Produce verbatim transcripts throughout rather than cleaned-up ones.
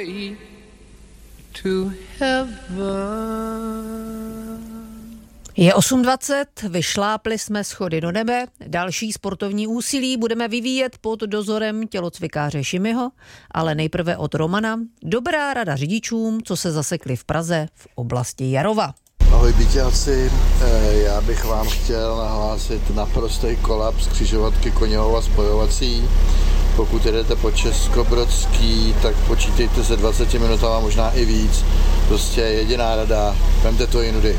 way to heaven. Je osm dvacet, vyšlápli jsme schody do nebe, další sportovní úsilí budeme vyvíjet pod dozorem tělocvikáře Šimiho, ale nejprve od Romana. Dobrá rada řidičům, co se zasekli v Praze v oblasti Jarova. Ahoj byťáci, já bych vám chtěl nahlásit naprostý kolaps křižovatky Koněhova spojovací. Pokud jedete po Českobrodský, tak počítejte se dvaceti minutama, možná i víc. Prostě jediná rada, vemte to jinudy.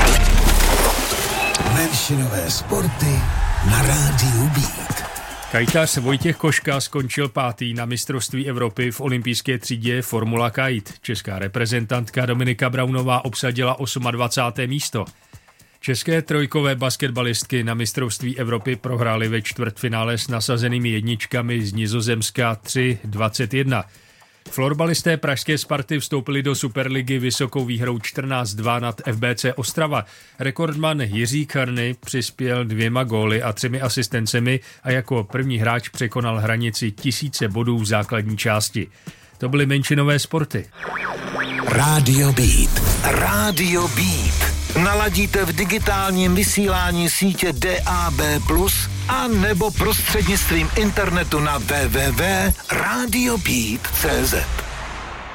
Menšinové sporty na rádiu Beat. Kajtař Vojtěch Koška skončil pátý na mistrovství Evropy v olympijské třídě Formula Kite. Česká reprezentantka Dominika Braunová obsadila dvacáté osmé místo. České trojkové basketbalistky na mistrovství Evropy prohrály ve čtvrtfinále s nasazenými jedničkami z Nizozemska tři dvacet jedna. Florbalisté pražské Sparty vstoupili do Superligy vysokou výhrou čtrnáct dva nad F B C Ostrava. Rekordman Jiří Karny přispěl dvěma góly a třemi asistencemi a jako první hráč překonal hranici tisíce bodů v základní části. To byly menšinové sporty. Rádio Beat. Rádio Beat. Naladíte v digitálním vysílání sítě D A B plus, a nebo prostřednictvím internetu na w w w tečka radio beat tečka c z.